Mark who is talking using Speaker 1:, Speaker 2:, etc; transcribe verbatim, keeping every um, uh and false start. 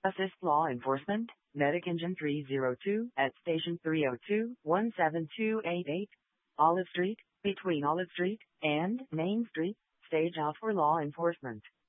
Speaker 1: Assist law enforcement, Medic Engine three zero two at station three zero two, one seven two eight eight, Olive Street, between Olive Street and Main Street, stage out for law enforcement.